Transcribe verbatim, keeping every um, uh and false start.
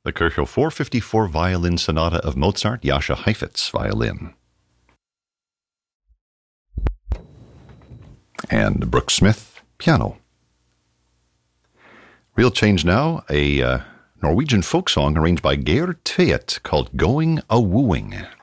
The Kirchhoff four fifty-four Violin Sonata of Mozart, Jascha Heifetz, violin. And Brooks Smith, piano. Real change now, a uh, Norwegian folk song arranged by Geir Tvedt called Going A Wooing.